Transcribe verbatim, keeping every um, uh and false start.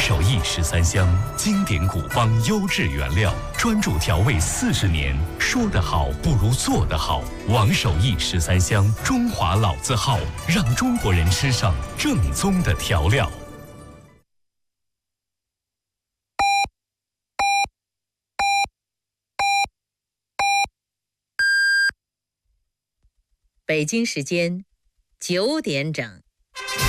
手艺十三香，经典古方优质原料，专注调味四十年。说得好不如做得好。王手艺十三香，中华老字号，让中国人吃上正宗的调料。 北京时间九点整。